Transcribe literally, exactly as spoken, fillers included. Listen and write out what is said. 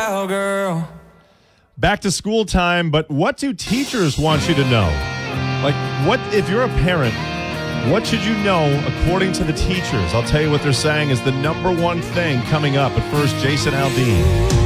cowgirl. Back to school time, but what do teachers want you to know? Like, what if you're a parent, what should you know according to the teachers? I'll tell you what they're saying is the number one thing coming up. But first, Jason Aldean.